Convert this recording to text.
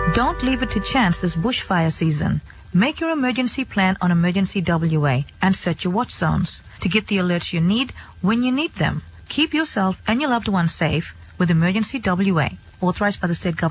Don't leave it to chance this bushfire season. Make your emergency plan on Emergency WA and set your watch zones to get the alerts you need when you need them. Keep yourself and your loved ones safe with Emergency WA, authorized by the state government.